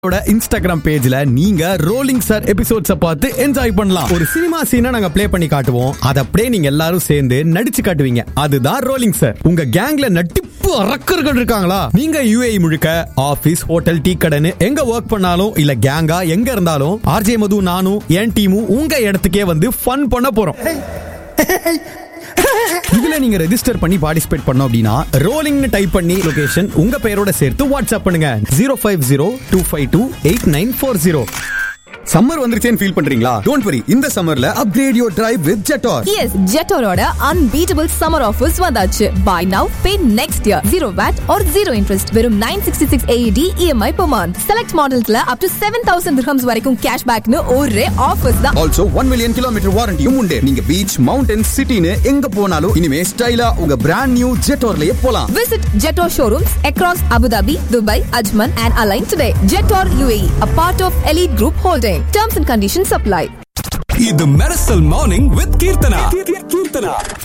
Instagram பேஜ்ல நீங்க rolling sir episodes பார்த்து என்ஜாய் பண்ணலாம். ஒரு சினிமா சீனை நாங்க ப்ளே பண்ணி காட்டுவோம், அத அப்படியே நீங்க எல்லாரும் சேர்ந்து நடிச்சு காட்டுவீங்க. அதுதான் ரோலிங் சார். உங்க கேங்ல நட்டிப்பு அரக்கர்கள் இருக்காங்களா? நீங்க UAE முழுக்க ஆபீஸ், ஹோட்டல், டீ கடைன்னு எங்க ஒர்க் பண்ணாலும் இல்ல கேங்கா எங்க இருந்தாலும் RJ மது, நானும் என் டீமும் உங்க இடத்துக்கே வந்து ஃபன் பண்ண போறோம். இதுல நீங்க ரெஜிஸ்டர் பண்ணி பார்ட்டிசிபேட் பண்ணோம் அப்படின்னா ரோலிங்னு டைப் பண்ணி லொகேஷன் உங்க பெயரோட சேர்த்து வாட்ஸ்அப் பண்ணுங்க 050-252-8940. சம்மர் வந்துருச்சேன்னு ஃபீல் பண்றீங்களா? டோன்ட் வரி, இந்த சம்மர்ல upgrade your drive with Jetor. S, ஜெட்டோரோட unbeatable summer offers வந்தாச்சு. By now pay next year. 0 VAT or 0 interest. வெறும் 966 AED EMI per month. Select மாடல்ஸ்ல up to 7,000 dirhams வரைக்கும் கேஷ்பேக்னு ஒரே ஆஃபர்ஸ் தான். Also 1 million kilometer வாரண்டியும் உண்டு. நீங்க beach, mountains, சிட்டின்னு எங்க போனாலும் இனிமே ஸ்டைலா உங்க பிராண்ட் நியூ Jetorலயே போலாம். Visit Jetor showrooms across Abu Dhabi, Dubai, Ajman and Align today. Jetor UAE, a part of Elite Group Holding. Terms and conditions apply. இது மெரசல் மார்னிங் வித் கீர்த்தனா.